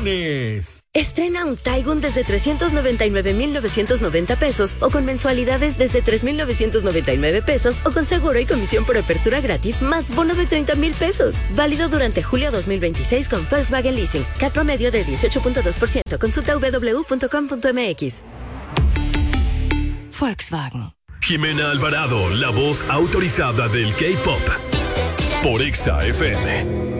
promociones. Estrena un Taigun desde 399,990 pesos o con mensualidades desde 3,999 pesos o con seguro y comisión por apertura gratis más bono de 30,000 pesos. Válido durante julio 2026 con Volkswagen Leasing. CAT promedio de 18.2%. Consulta www.com.mx. Volkswagen. Jimena Alvarado, la voz autorizada del K-Pop. Por Exa FM.